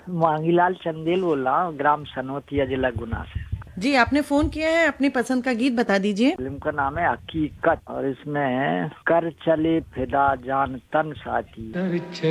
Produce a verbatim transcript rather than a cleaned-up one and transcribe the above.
मांगीलाल चंदेल बोल रहा हूँ, ग्राम सनोतिया, जिला गुना से। जी, आपने फोन किया है, अपनी पसंद का गीत बता दीजिए। फिल्म का नाम है हकीकत और इसमें कर चले फिदा जान तन साथी।